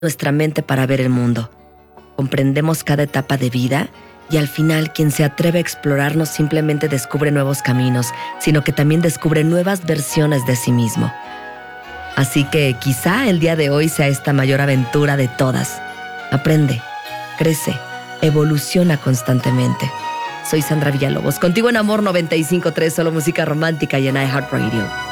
nuestra mente para ver el mundo. Comprendemos cada etapa de vida y al final quien se atreve a explorar no simplemente descubre nuevos caminos, sino que también descubre nuevas versiones de sí mismo. Así que quizá el día de hoy sea esta mayor aventura de todas. Aprende, crece, evoluciona constantemente. Soy Sandra Villalobos, contigo en Amor 95.3, solo música romántica y en iHeartRadio.